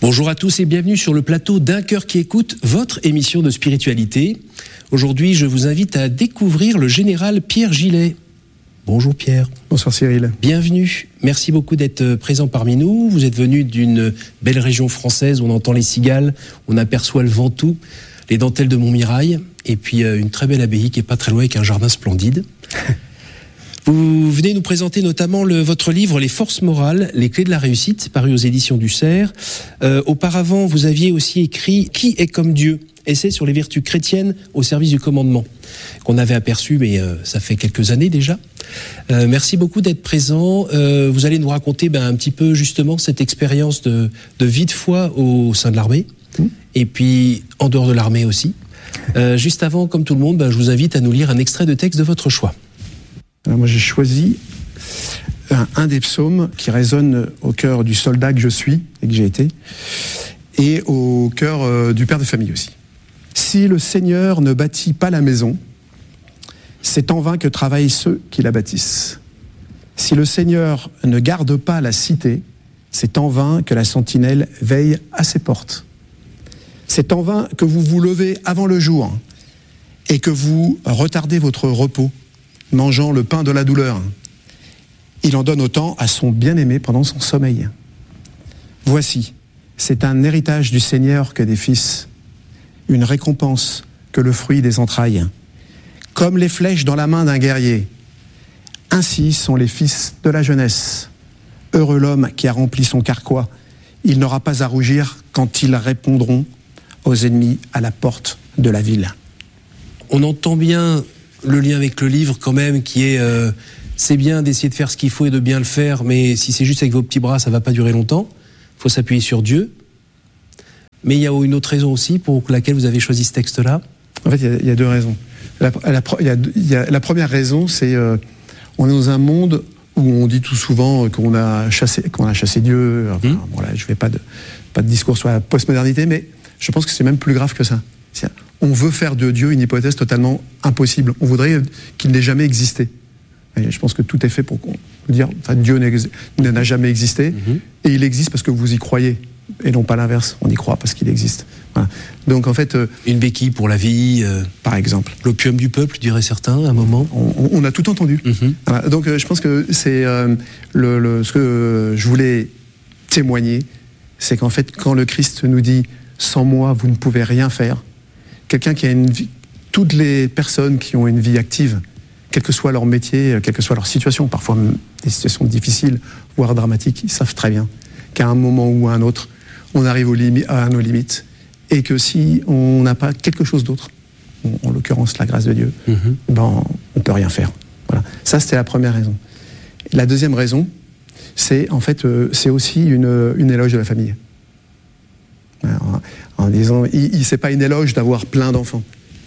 Bonjour à tous et bienvenue sur le plateau d'Un cœur qui écoute, votre émission de spiritualité. Aujourd'hui, je vous invite à découvrir le général Pierre Gillet. Bonjour Pierre. Bonsoir Cyril. Bienvenue. Merci beaucoup d'être présent parmi nous. Vous êtes venu d'une belle région française où on entend les cigales, on aperçoit le Ventoux, les dentelles de Montmirail et puis une très belle abbaye qui est pas très loin avec un jardin splendide. Vous venez nous présenter notamment votre livre « Les forces morales, les clés de la réussite », paru aux éditions du Cerf. Auparavant, vous aviez aussi écrit « Qui est comme Dieu ?» essai sur les vertus chrétiennes au service du commandement, qu'on avait aperçu, mais ça fait quelques années déjà. Merci beaucoup d'être présent. Vous allez nous raconter un petit peu justement cette expérience de vie de foi au sein de l'armée, et puis en dehors de l'armée aussi. Juste avant, comme tout le monde, je vous invite à nous lire un extrait de texte de votre choix. Alors moi j'ai choisi un des psaumes qui résonne au cœur du soldat que je suis et que j'ai été, et au cœur du père de famille aussi. Si le Seigneur ne bâtit pas la maison, c'est en vain que travaillent ceux qui la bâtissent. Si le Seigneur ne garde pas la cité, c'est en vain que la sentinelle veille à ses portes. C'est en vain que vous vous levez avant le jour et que vous retardez votre repos, mangeant le pain de la douleur. Il en donne autant à son bien-aimé pendant son sommeil. Voici, c'est un héritage du Seigneur que des fils, une récompense que le fruit des entrailles. Comme les flèches dans la main d'un guerrier, ainsi sont les fils de la jeunesse. Heureux l'homme qui a rempli son carquois, il n'aura pas à rougir quand ils répondront aux ennemis à la porte de la ville. On entend bien le lien avec le livre quand même, qui est c'est bien d'essayer de faire ce qu'il faut et de bien le faire, mais si c'est juste avec vos petits bras, ça va pas durer longtemps. Il faut s'appuyer sur Dieu. Mais il y a une autre raison aussi pour laquelle vous avez choisi ce texte-là. En fait, il y a deux raisons. La première raison, c'est on est dans un monde où on dit tout souvent qu'on a chassé Dieu. Enfin, voilà, je fais pas de discours sur la postmodernité, mais je pense que c'est même plus grave que ça. On veut faire de Dieu une hypothèse totalement impossible. On voudrait qu'il n'ait jamais existé. Et je pense que tout est fait pour dire Dieu n'a jamais existé, et il existe parce que vous y croyez, et non pas l'inverse. On y croit parce qu'il existe. Voilà. Donc en fait, une béquille pour la vie, par exemple. L'opium du peuple, diraient certains, à un moment. On a tout entendu. Voilà. Donc je pense que c'est ce que je voulais témoigner, c'est qu'en fait, quand le Christ nous dit « sans moi, vous ne pouvez rien faire », quelqu'un qui a une vie, toutes les personnes qui ont une vie active, quel que soit leur métier, quelle que soit leur situation, parfois des situations difficiles, voire dramatiques, ils savent très bien qu'à un moment ou à un autre, on arrive à nos limites, et que si on n'a pas quelque chose d'autre, en l'occurrence la grâce de Dieu, on ne peut rien faire. Voilà. Ça, c'était la première raison. La deuxième raison, c'est en fait, c'est aussi une éloge de la famille. Alors, en disant, c'est pas une éloge d'avoir plein d'enfants.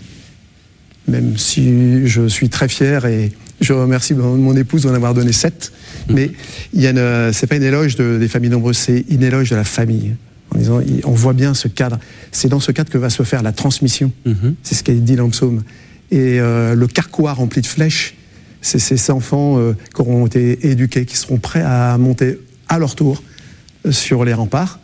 Même si je suis très fier et je remercie mon épouse d'en avoir donné 7, mais c'est pas une éloge des familles nombreuses, c'est une éloge de la famille. En disant, on voit bien ce cadre. C'est dans ce cadre que va se faire la transmission. C'est ce qui est dit dans le psaume. Et le carquois rempli de flèches, c'est ces enfants qui auront été éduqués, qui seront prêts à monter à leur tour sur les remparts,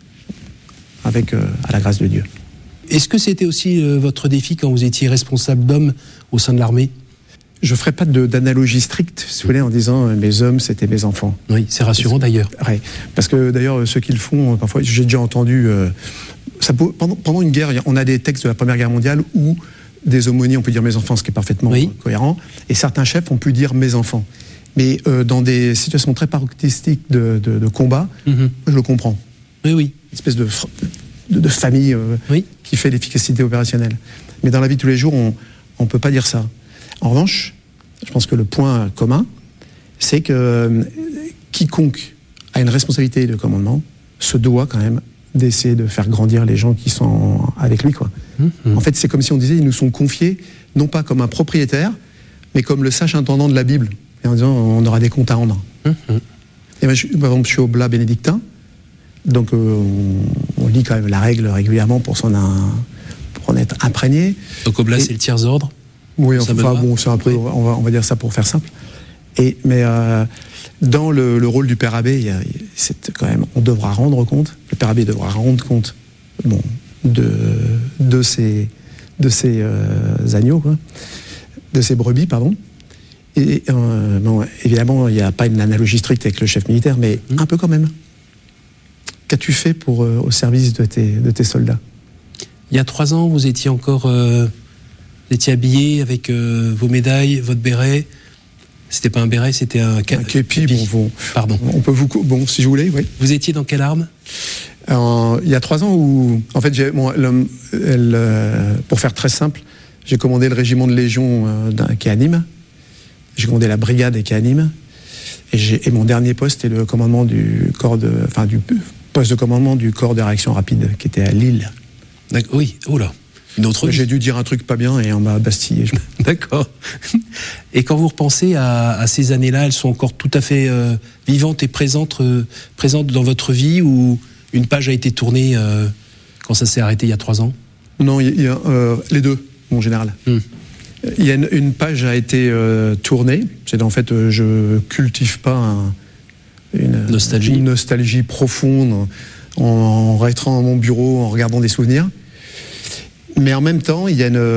avec à la grâce de Dieu. Est-ce que c'était aussi votre défi quand vous étiez responsable d'hommes au sein de l'armée ? Je ne ferai pas d'analogie stricte, si vous voulez, en disant mes hommes, c'était mes enfants. Oui, c'est rassurant d'ailleurs. Ouais, parce que d'ailleurs, ceux qui le font, parfois, j'ai déjà entendu... pendant une guerre, on a des textes de la Première Guerre mondiale où des aumôniers, on peut dire mes enfants, ce qui est parfaitement cohérent, et certains chefs ont pu dire mes enfants. Mais dans des situations très paroxystiques de combat, je le comprends. Oui. Une espèce de famille qui fait l'efficacité opérationnelle. Mais dans la vie de tous les jours, on ne peut pas dire ça. En revanche, je pense que le point commun, c'est que quiconque a une responsabilité de commandement se doit quand même d'essayer de faire grandir les gens qui sont avec lui, quoi. En fait, c'est comme si on disait, ils nous sont confiés, non pas comme un propriétaire, mais comme le sage intendant de la Bible, et en disant, on aura des comptes à rendre. Et moi, par exemple, je suis oblat bénédictin, donc on lit quand même la règle régulièrement pour en être imprégné. Donc oblat, c'est le tiers ordre. Oui, enfin bon, c'est un peu, on va dire ça pour faire simple. Mais dans le rôle du père abbé, quand même, on devra rendre compte. permet de rendre compte de ces agneaux, quoi, de ces brebis, pardon. Et évidemment, il n'y a pas une analogie stricte avec le chef militaire, mais un peu quand même. Qu'as-tu fait au service de tes soldats? Il y a 3 ans, vous étiez encore habillé avec vos médailles, votre béret. C'était pas un béret, c'était un képi. Pardon. On peut si je voulais, oui. Vous étiez dans quelle arme? Il y a 3 ans où, en fait, pour faire très simple, j'ai commandé le régiment de Légion qui est à Nîmes. J'ai commandé la brigade qui est à Nîmes. Et mon dernier poste était le commandement du poste de commandement du corps de réaction rapide qui était à Lille. Oui, oh là, une autre vie. J'ai dû dire un truc pas bien et on m'a bastillé. D'accord. Et quand vous repensez à ces années-là, elles sont encore tout à fait vivantes et présentes dans votre vie, ou une page a été tournée quand ça s'est arrêté il y a 3 ans? Non, il y a les deux, en général. Il y a une page a été tournée. C'est en fait, je cultive pas une nostalgie profonde en restant dans mon bureau, en regardant des souvenirs. Mais en même temps,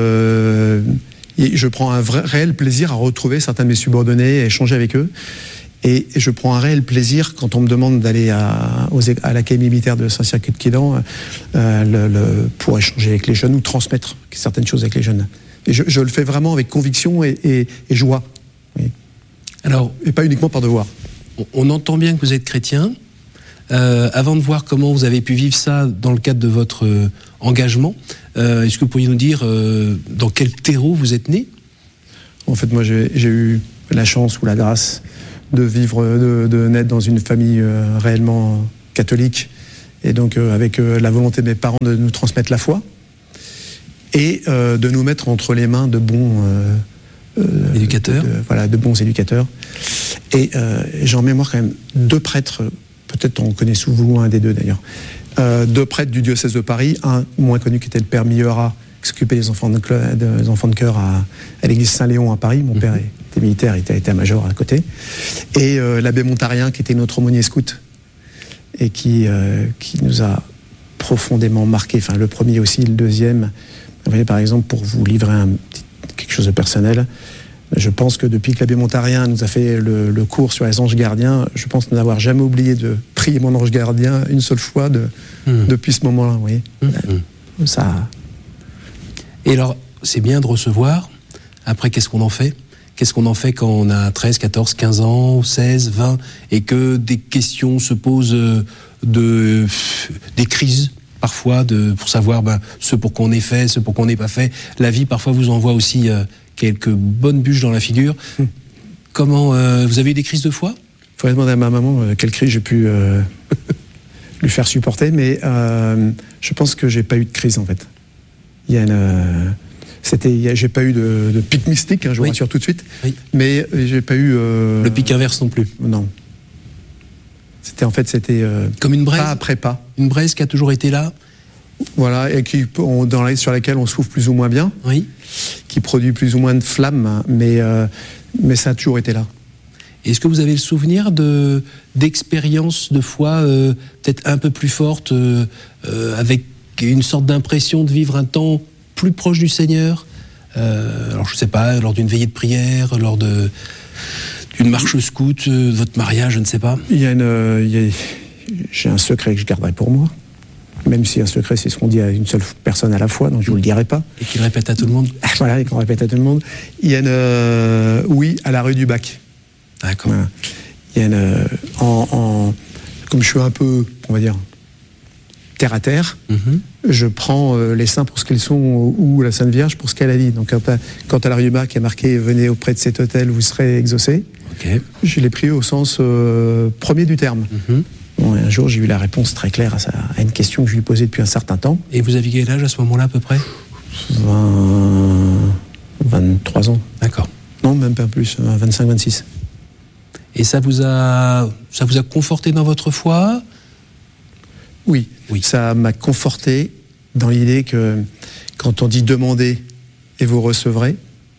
je prends un réel plaisir à retrouver certains de mes subordonnés, à échanger avec eux. Et je prends un réel plaisir quand on me demande d'aller à l'Académie militaire de Saint-Cyr-Quédan pour échanger avec les jeunes ou transmettre certaines choses avec les jeunes. Et je le fais vraiment avec conviction et joie. Oui. Alors, et pas uniquement par devoir. On entend bien que vous êtes chrétien. Avant de voir comment vous avez pu vivre ça dans le cadre de votre engagement, est-ce que vous pourriez nous dire dans quel terreau vous êtes né? En fait, moi, j'ai eu la chance ou la grâce de vivre, de naître dans une famille réellement catholique, et donc avec la volonté de mes parents de nous transmettre la foi et de nous mettre entre les mains de bons éducateurs. De bons éducateurs. Et j'ai en mémoire quand même 2 prêtres, peut-être on connaît souvent un des 2 d'ailleurs, 2 prêtres du diocèse de Paris, un moins connu qui était le père Millera, qui s'occupait des enfants de chœur à l'église Saint-Léon à Paris. Mon père était militaire, il était état-major à côté. Et l'abbé Montarien, qui était notre aumônier scout, et qui nous a profondément marqué. Enfin, le premier aussi, le deuxième. Vous voyez, par exemple, pour vous livrer quelque chose de personnel, je pense que depuis que l'abbé Montarien nous a fait le cours sur les anges gardiens, je pense n'avoir jamais oublié de prier mon ange gardien une seule fois depuis ce moment-là. Vous voyez, ça. Et alors, c'est bien de recevoir. Après, qu'est-ce qu'on en fait? Qu'est-ce qu'on en fait quand on a 13, 14, 15 ans, 16, 20, et que des questions se posent, des crises parfois, pour savoir ce pour qu'on ait fait, ce pour qu'on n'ait pas fait. La vie, parfois, vous envoie aussi quelques bonnes bûches dans la figure. Comment vous avez eu des crises de foi? Il faudrait demander à ma maman quelle crise j'ai pu lui faire supporter, mais je pense que j'ai pas eu de crise en fait. J'ai pas eu de pic mystique, je vous rassure tout de suite, mais j'ai pas eu le pic inverse non plus. Non. C'était comme une braise. Pas après pas. Une braise qui a toujours été là. Voilà, et sur laquelle on souffle plus ou moins bien. Oui. Qui produit plus ou moins de flammes, mais ça a toujours été là. Est-ce que vous avez le souvenir d'expériences de foi peut-être un peu plus fortes, avec une sorte d'impression de vivre un temps plus proche du Seigneur, alors je ne sais pas, lors d'une veillée de prière, lors d'une marche scout, votre mariage, je ne sais pas. J'ai un secret que je garderai pour moi, même si un secret c'est ce qu'on dit à une seule personne à la fois, donc je ne vous le dirai pas. Et qu'il répète à tout le monde. Voilà, et qu'on répète à tout le monde. Il y a oui, à la rue du Bac. D'accord. Voilà. Il y a comme je suis un peu, on va dire, terre à terre, je prends les saints pour ce qu'ils sont ou la Sainte Vierge pour ce qu'elle a dit. Donc quand à la rue du Bac il y a marqué « Venez auprès de cet hôtel, vous serez exaucés », je l'ai pris au sens premier du terme. Bon, un jour, j'ai eu la réponse très claire à une question que je lui posais depuis un certain temps. Et vous aviez quel âge à ce moment-là à peu près? 23 ans. D'accord. Non, même pas plus, 25, 26. Et ça vous a conforté dans votre foi? Oui, ça m'a conforté dans l'idée que quand on dit demander et vous recevrez,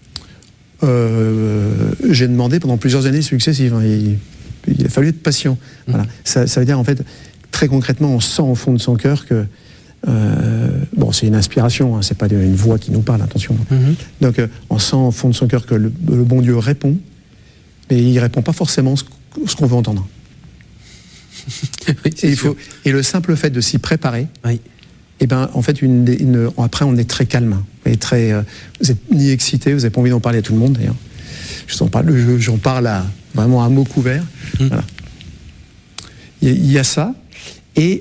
j'ai demandé pendant plusieurs années successives. Il a fallu être patient. Voilà. Ça veut dire en fait très concrètement, on sent au fond de son cœur que bon, c'est une inspiration, hein, c'est pas une voix qui nous parle, attention. Donc, on sent au fond de son cœur que le bon Dieu répond, mais il répond pas forcément ce qu'on veut entendre. Oui, et le simple fait de s'y préparer, oui. Et ben, en fait, après, on est très calme. Vous n'êtes ni excité, vous n'avez pas envie d'en parler à tout le monde, d'ailleurs. J'en parle vraiment à mots couverts. Voilà. Il y a ça. Et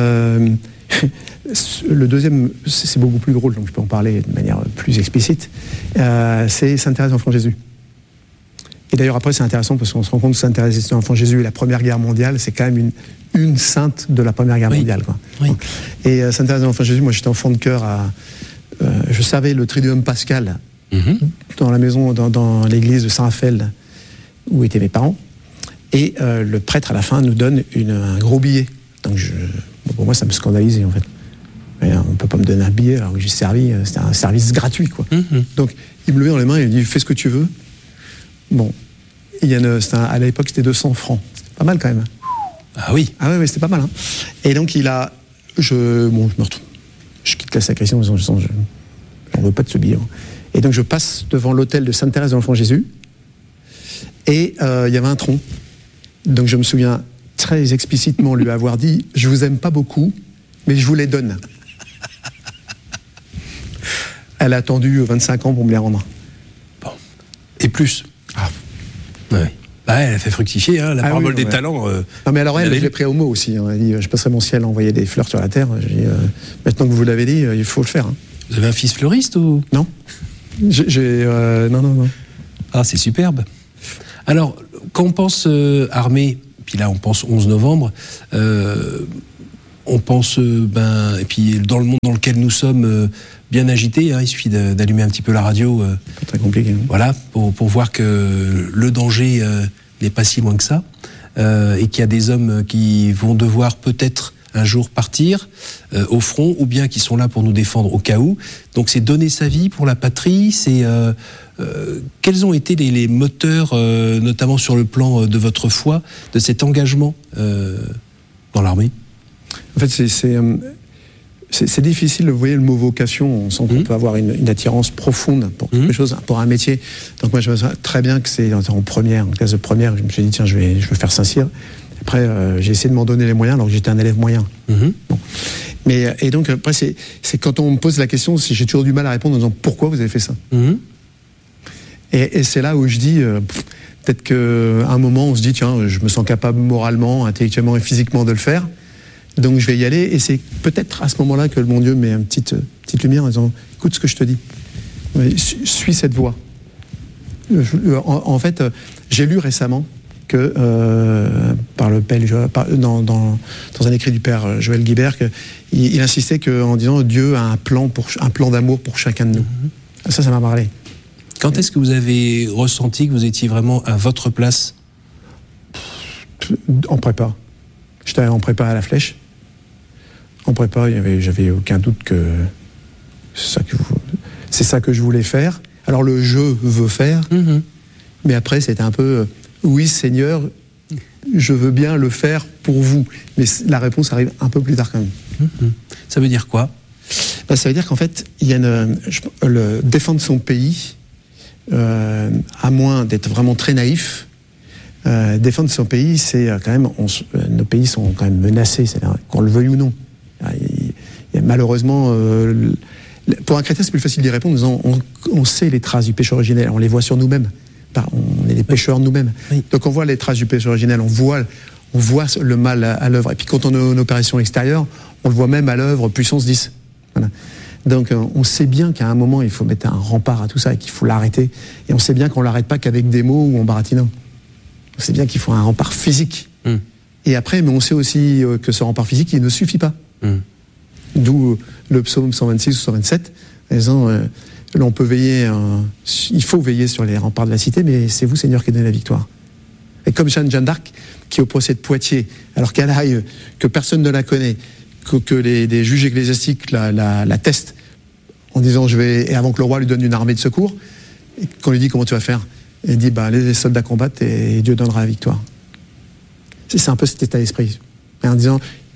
le deuxième, c'est beaucoup plus drôle, donc je peux en parler de manière plus explicite. C'est Sainte Thérèse de l'Enfant Jésus. Et d'ailleurs, après, c'est intéressant parce qu'on se rend compte que Sainte Thérèse de l'Enfant Jésus et la Première Guerre mondiale, c'est quand même une sainte de la Première Guerre mondiale. Quoi. Oui. Et Sainte Thérèse de l'Enfant Jésus, moi j'étais enfant de cœur je savais le Triduum Pascal dans la maison, dans l'église de Saint-Raphaël où étaient mes parents. Et le prêtre à la fin nous donne un gros billet. Donc pour moi ça me scandalisait en fait. On ne peut pas me donner un billet alors que j'ai servi, c'était un service gratuit quoi. Donc il me le met dans les mains et il me dit fais ce que tu veux. Bon, à l'époque c'était 200 francs. C'était pas mal quand même. Ah oui. Ah oui, c'était pas mal. Hein. Et donc je me retrouve. Je quitte la sacristie en disant j'en veux pas de ce billet. Et donc je passe devant l'autel de Sainte Thérèse de l'Enfant Jésus. Et il y avait un tronc. Donc je me souviens très explicitement lui avoir dit je vous aime pas beaucoup, mais je vous les donne. Elle a attendu 25 ans pour me les rendre. Bon. Et plus. Ah. Ouais. Bah, elle a fait fructifier, hein, la parabole des talents. Non, mais alors je l'ai pris au mot aussi. Hein. Elle a dit je passerai mon ciel à envoyer des fleurs sur la terre. J'ai dit, maintenant que vous l'avez dit, il faut le faire. Hein. Vous avez un fils fleuriste ou Non. Non. Ah, c'est superbe. Alors, quand on pense armée, puis là on pense 11 novembre, on pense, et puis dans le monde dans lequel nous sommes, bien agité, hein, il suffit d'allumer un petit peu la radio. Pas très compliqué. Hein. Voilà, pour voir que le danger n'est pas si loin que ça, et qu'il y a des hommes qui vont devoir peut-être un jour partir au front, ou bien qui sont là pour nous défendre au cas où. Donc c'est donner sa vie pour la patrie, c'est... quels ont été les moteurs, notamment sur le plan de votre foi, de cet engagement dans l'armée ? En fait, c'est difficile, vous voyez le mot vocation, on sent qu'on peut avoir une attirance profonde pour quelque chose, pour un métier. Donc moi je me souviens très bien que c'est en classe de première, je me suis dit tiens je vais faire Saint-Cyr. Après j'ai essayé de m'en donner les moyens alors que j'étais un élève moyen. Bon. Et donc après c'est quand on me pose la question, j'ai toujours du mal à répondre en disant pourquoi vous avez fait ça. Et c'est là où je dis peut-être qu'à un moment on se dit tiens je me sens capable moralement, intellectuellement et physiquement de le faire. Donc je vais y aller, et c'est peut-être à ce moment-là que le bon Dieu met une petite lumière en disant « Écoute ce que je te dis, suis cette voie ». En fait, j'ai lu récemment que, dans un écrit du père Joël Guibert, il insistait en disant « Dieu a un plan d'amour pour chacun de nous ». Ça m'a parlé. Quand est-ce que vous avez ressenti que vous étiez vraiment à votre place ? En prépa. J'étais en prépa à la Flèche. En prépa, j'avais aucun doute que c'est ça que je voulais faire. Alors le je veux faire, mais après c'était un peu oui Seigneur, je veux bien le faire pour vous. Mais la réponse arrive un peu plus tard quand même. Ça veut dire quoi ? Ça veut dire qu'en fait, il y a défendre son pays, à moins d'être vraiment très naïf. Défendre son pays, c'est quand même, nos pays sont quand même menacés, c'est-à-dire qu'on le veuille ou non. Il y a malheureusement, pour un chrétien, c'est plus facile d'y répondre en disant on sait les traces du péché originel, on les voit sur nous-mêmes. On est des pécheurs nous-mêmes. Oui. Donc on voit les traces du péché originel, on voit le mal à l'œuvre. Et puis quand on est en opération extérieure, on le voit même à l'œuvre puissance 10. Voilà. Donc on sait bien qu'à un moment, il faut mettre un rempart à tout ça et qu'il faut l'arrêter. Et on sait bien qu'on ne l'arrête pas qu'avec des mots ou en baratinant. On sait bien qu'il faut un rempart physique. Et après, mais on sait aussi que ce rempart physique, il ne suffit pas. D'où le psaume 126 ou 127, en disant, on peut veiller, il faut veiller sur les remparts de la cité, mais c'est vous, Seigneur, qui donnez la victoire. Et comme Jeanne d'Arc, qui au procès de Poitiers, alors qu'elle arrive, que personne ne la connaît, que les juges ecclésiastiques la testent, en disant, et avant que le roi lui donne une armée de secours, et qu'on lui dit, comment tu vas faire ? Et il dit, les soldats combattent et Dieu donnera la victoire. C'est un peu cet état d'esprit. En disant,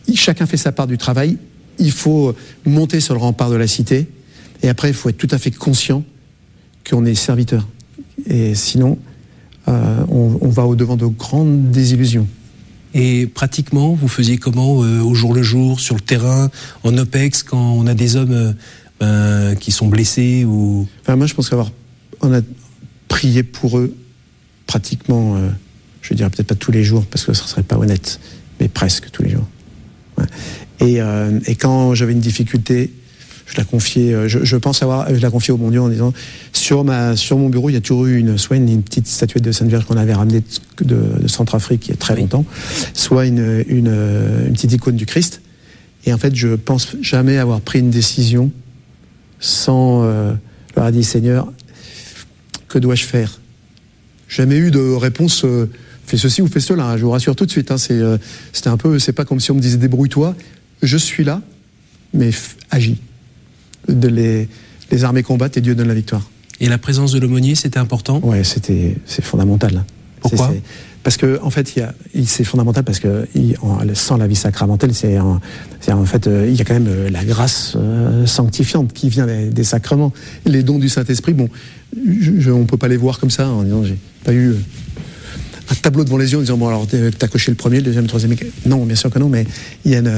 chacun fait sa part du travail. Il faut monter sur le rempart de la cité. Et après, il faut être tout à fait conscient qu'on est serviteur. Et sinon, on va au-devant de grandes désillusions. Et pratiquement, vous faisiez comment au jour le jour, sur le terrain, en OPEX, quand on a des hommes qui sont blessés ou... Enfin, moi, je pense on a prié pour eux pratiquement, je dirais peut-être pas tous les jours, parce que ça ne serait pas honnête, mais presque tous les jours. Ouais. Et quand j'avais une difficulté, je la confiais, je la confiais au bon Dieu en disant, sur mon bureau, il y a toujours eu soit une petite statuette de Sainte Vierge qu'on avait ramenée de Centrafrique il y a très longtemps, soit une petite icône du Christ. Et en fait, je pense jamais avoir pris une décision sans leur avoir dit, Seigneur, que dois-je faire? Jamais eu de réponse, fais ceci ou fais cela, je vous rassure tout de suite. C'était un peu, c'est pas comme si on me disait débrouille-toi, je suis là, mais agis. Les armées combattent et Dieu donne la victoire. Et la présence de l'aumônier, c'était important? Ouais, c'est fondamental. Pourquoi? Parce que en fait, c'est fondamental parce que sans la vie sacramentelle, en fait, il y a quand même la grâce sanctifiante qui vient des sacrements, les dons du Saint-Esprit. Bon, on peut pas les voir comme ça en disant j'ai pas eu un tableau devant les yeux en disant bon alors t'as coché le premier, le deuxième, le troisième. Non, bien sûr que non, mais il y a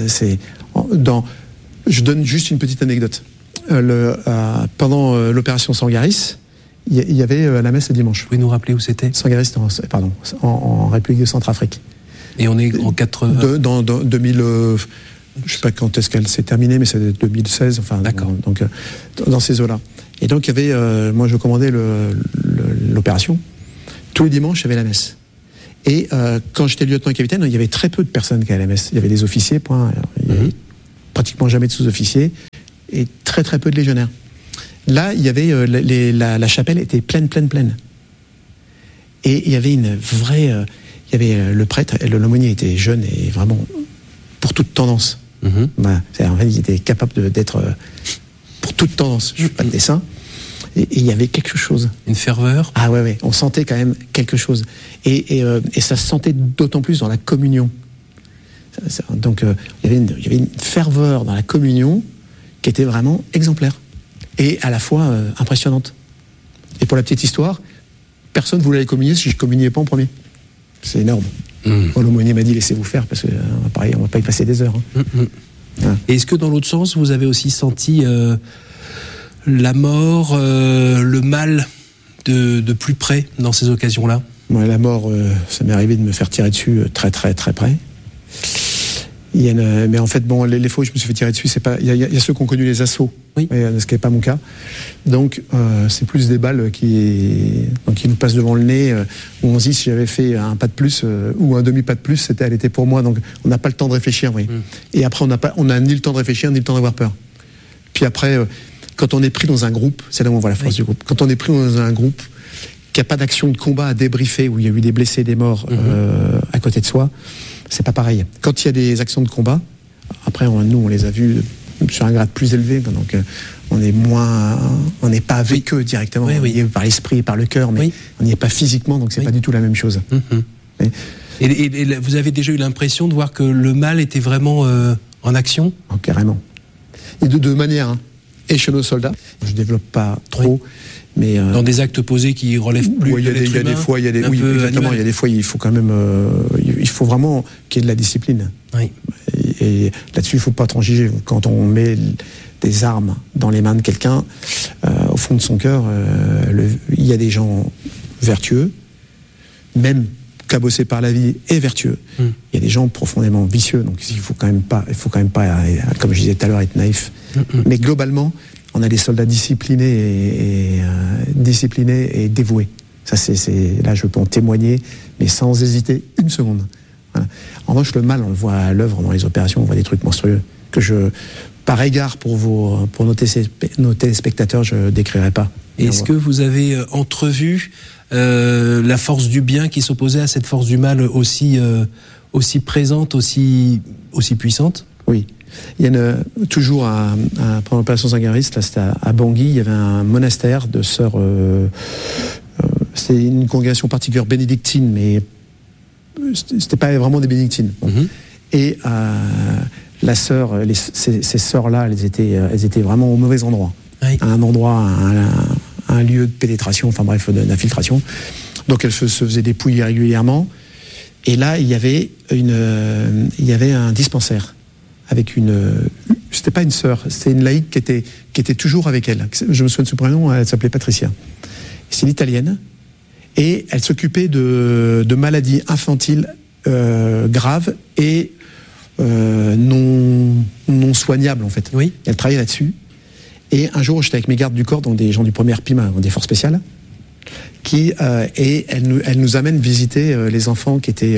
je donne juste une petite anecdote. Pendant l'opération Sangaris, il y avait la messe le dimanche. Vous pouvez nous rappeler où c'était? Sangaris, en République de Centrafrique. Et on est en 80... Dans 2000... je sais pas quand est-ce qu'elle s'est terminée, mais c'est 2016, enfin... D'accord. Donc, dans ces eaux-là. Et donc, il y avait... moi, je commandais l'opération. Tous les dimanches, il y avait la messe. Et quand j'étais lieutenant-capitaine, il y avait très peu de personnes qui allaient à la messe. Il y avait des officiers, point. Il y avait pratiquement jamais de sous-officiers. Et très, très peu de légionnaires. Là, il y avait la chapelle était pleine. Et il y avait une vraie... il y avait le prêtre, l'aumônier était jeune et vraiment pour toute tendance. Voilà. En fait, il était capable d'être pour toute tendance. Je ne fais pas de dessin. Et il y avait quelque chose. Une ferveur? Ah ouais. On sentait quand même quelque chose. Et ça se sentait d'autant plus dans la communion. Donc, il y avait une ferveur dans la communion qui était vraiment exemplaire. Et à la fois impressionnante. Et pour la petite histoire, personne ne voulait aller communier si je ne communiais pas en premier. C'est énorme. L'aumônier m'a dit laissez-vous faire parce que pareil, on ne va pas y passer des heures. Et est-ce que dans l'autre sens, vous avez aussi senti la mort, le mal de plus près dans ces occasions-là? Ouais, la mort, ça m'est arrivé de me faire tirer dessus très très très près. Mais en fait, bon, les fois où je me suis fait tirer dessus, c'est pas. Il y a ceux qui ont connu les assauts, oui. Ce qui n'est pas mon cas. Donc, c'est plus des balles qui nous passent devant le nez. Où on se dit si j'avais fait un pas de plus ou un demi-pas de plus, elle était pour moi. Donc, on n'a pas le temps de réfléchir, oui. Et après, on n'a ni le temps de réfléchir ni le temps d'avoir peur. Puis après, quand on est pris dans un groupe, c'est là où on voit la force du groupe. Quand on est pris dans un groupe qui n'a pas d'action de combat à débriefer, où il y a eu des blessés, des morts à côté de soi. C'est pas pareil. Quand il y a des actions de combat, après nous on les a vus sur un grade plus élevé, donc on n'est pas avec eux directement, on y est par l'esprit et par le cœur, mais on n'y est pas physiquement, donc c'est pas du tout la même chose. Et vous avez déjà eu l'impression de voir que le mal était vraiment en action? Oh, carrément. Et de deux manières. Et chez nos soldats, je développe pas trop. Mais dans des actes posés qui relèvent plus de l'être humain. Il y a des fois, il y a des fois, il faut quand même, il faut vraiment qu'il y ait de la discipline. Oui. Et là-dessus, il faut pas transiger. Quand on met des armes dans les mains de quelqu'un, au fond de son cœur, il y a des gens vertueux, même cabossés par la vie et vertueux. Il y a des gens profondément vicieux. Donc il faut quand même pas, comme je disais tout à l'heure, être naïf. Mais globalement, on a des soldats disciplinés et dévoués. Ça, là, je peux en témoigner, mais sans hésiter une seconde. Voilà. En revanche, le mal, on le voit à l'œuvre dans les opérations, on voit des trucs monstrueux que par égard pour nos téléspectateurs, je ne décrirai pas. Est-ce que vous avez entrevu la force du bien qui s'opposait à cette force du mal aussi présente, aussi puissante? Oui. Il y a toujours pendant l'opération Sangaris, là c'était à Bangui, il y avait un monastère de sœurs. C'était une congrégation particulière bénédictine, mais c'était pas vraiment des bénédictines. Bon. Et la sœur, ces sœurs-là, elles étaient vraiment au mauvais endroit. Oui. À un endroit, un lieu de pénétration, enfin bref, d'infiltration. Donc elles se faisaient dépouiller régulièrement. Et là, il y avait un dispensaire avec c'était pas une sœur, c'était une laïque qui était toujours avec elle. Je me souviens de ce prénom, elle s'appelait Patricia. C'est l'italienne. Et elle s'occupait de maladies infantiles graves et non soignables, en fait. Oui. Elle travaillait là-dessus. Et un jour, j'étais avec mes gardes du corps, donc des gens du 1er PIMA, des forces spéciales, et elle nous amène visiter les enfants qu'elle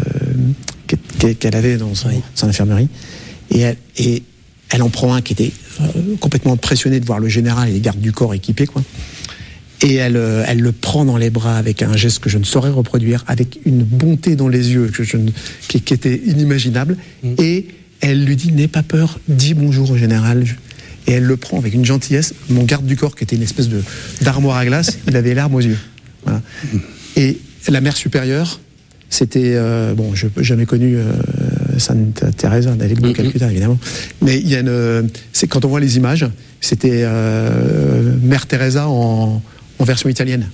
avait dans son infirmerie. Et elle en prend un qui était complètement impressionné de voir le général et les gardes du corps équipés, quoi. Et elle le prend dans les bras avec un geste que je ne saurais reproduire, avec une bonté dans les yeux qui était inimaginable. Et elle lui dit, n'aie pas peur, dis bonjour au général. Et elle le prend avec une gentillesse. Mon garde du corps, qui était une espèce d'armoire à glace, il avait les larmes aux yeux. Voilà. Et la mère supérieure, c'était... je n'ai jamais connu Sainte Thérèse d'Avila de Calcutta, évidemment. Mais c'est quand on voit les images, c'était Mère Teresa en version italienne.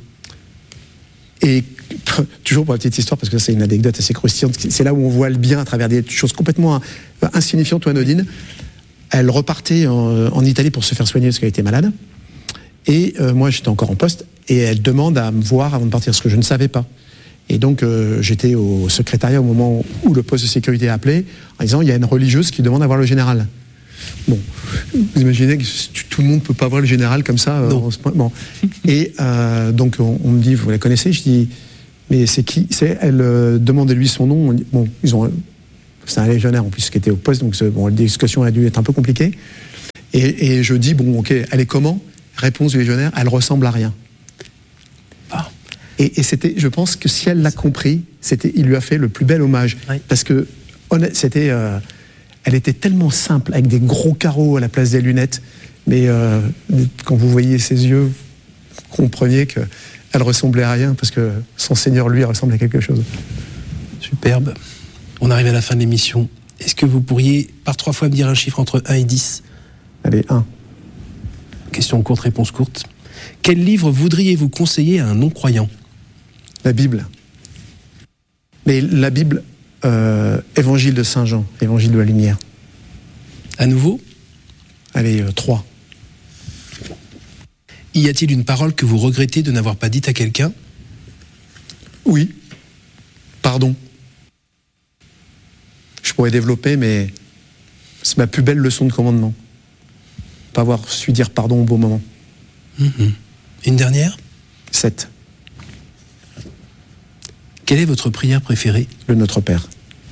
Et toujours pour la petite histoire, parce que c'est une anecdote assez croustillante, c'est là où on voit le bien à travers des choses complètement insignifiantes ou anodines. Elle repartait en Italie pour se faire soigner parce qu'elle était malade. Et moi, j'étais encore en poste. Et elle demande à me voir avant de partir, ce que je ne savais pas. Et donc, j'étais au secrétariat au moment où le poste de sécurité a appelé, en disant, il y a une religieuse qui demande à voir le général. Bon, vous imaginez que tout le monde ne peut pas voir le général comme ça. Bon. Et donc, on me dit, vous la connaissez? Je dis, mais c'est qui? Elle demandait-lui son nom. Bon, c'est un légionnaire en plus qui était au poste, donc la discussion a dû être un peu compliquée. Et je dis, bon, ok, elle est comment? Réponse du légionnaire, elle ressemble à rien. Ah. Et c'était, je pense que si elle l'a compris, il lui a fait le plus bel hommage. Oui. Parce que elle était tellement simple, avec des gros carreaux à la place des lunettes, mais quand vous voyez ses yeux, vous compreniez qu'elle ressemblait à rien, parce que son Seigneur, lui, ressemble à quelque chose. Superbe. On arrive à la fin de l'émission. Est-ce que vous pourriez, par 3 fois, me dire un chiffre entre 1 et 10? Allez, 1. Question courte, réponse courte. Quel livre voudriez-vous conseiller à un non-croyant? La Bible. Mais la Bible, Évangile de Saint Jean, Évangile de la lumière. À nouveau? Allez, 3. Y a-t-il une parole que vous regrettez de n'avoir pas dite à quelqu'un? Oui. Pardon. Je pourrais développer, mais c'est ma plus belle leçon de commandement. Pas avoir su dire pardon au bon moment. Une dernière? 7. Quelle est votre prière préférée? Le Notre Père.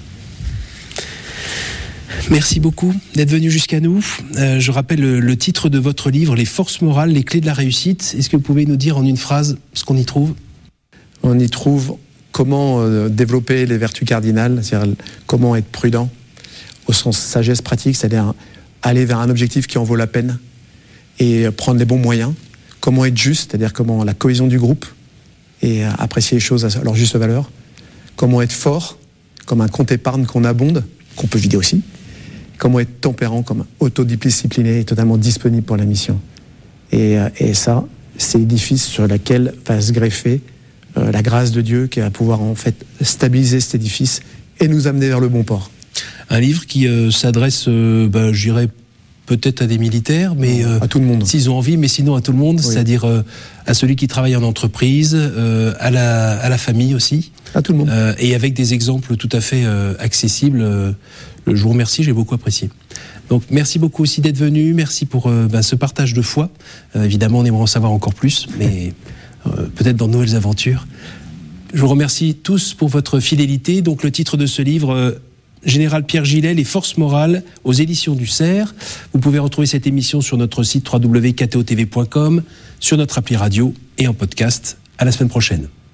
Merci beaucoup d'être venu jusqu'à nous. Je rappelle le titre de votre livre, Les forces morales, les clés de la réussite. Est-ce que vous pouvez nous dire en une phrase ce qu'on y trouve? On y trouve comment développer les vertus cardinales, c'est-à-dire comment être prudent, au sens sagesse pratique, c'est-à-dire aller vers un objectif qui en vaut la peine et prendre les bons moyens. Comment être juste, c'est-à-dire comment la cohésion du groupe et apprécier les choses à leur juste valeur. Comment être fort, comme un compte épargne qu'on abonde, qu'on peut vider aussi. Comment être tempérant, comme autodiscipliné et totalement disponible pour la mission. Et ça, c'est l'édifice sur lequel va se greffer la grâce de Dieu qui va pouvoir en fait stabiliser cet édifice et nous amener vers le bon port. Un livre qui s'adresse, je dirais, peut-être à des militaires, mais à tout le monde. S'ils ont envie, mais sinon à tout le monde, oui. C'est-à-dire à celui qui travaille en entreprise, à la famille aussi. À tout le monde. Et avec des exemples tout à fait accessibles. Je vous remercie, j'ai beaucoup apprécié. Donc merci beaucoup aussi d'être venu, merci pour ce partage de foi. Évidemment, on aimerait en savoir encore plus, mais peut-être dans de nouvelles aventures. Je vous remercie tous pour votre fidélité. Donc le titre de ce livre... Général Pierre Gillet, Les forces morales, aux éditions du Cerf. Vous pouvez retrouver cette émission sur notre site www.ktotv.com, sur notre appli radio et en podcast. À la semaine prochaine.